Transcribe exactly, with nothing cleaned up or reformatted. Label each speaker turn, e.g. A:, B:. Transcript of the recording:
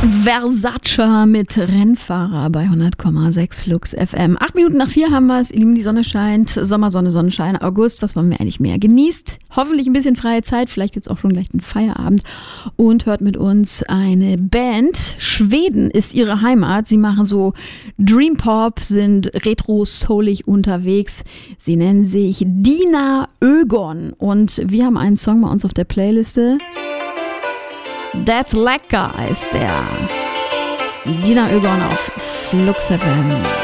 A: Versace mit Rennfahrer bei hundert Komma sechs Flux F M. Acht Minuten nach vier haben wir es. Ihr Lieben, die Sonne scheint. Sommersonne, Sonnenschein, August. Was wollen wir eigentlich mehr? Genießt hoffentlich ein bisschen freie Zeit. Vielleicht jetzt auch schon gleich einen Feierabend. Und hört mit uns eine Band. Schweden ist ihre Heimat. Sie machen so Dream Pop, sind retro-soulig unterwegs. Sie nennen sich Dina Ögon. Und wir haben einen Song bei uns auf der Playliste. That Lecker ist der. Dina Ögon auf Flux F M.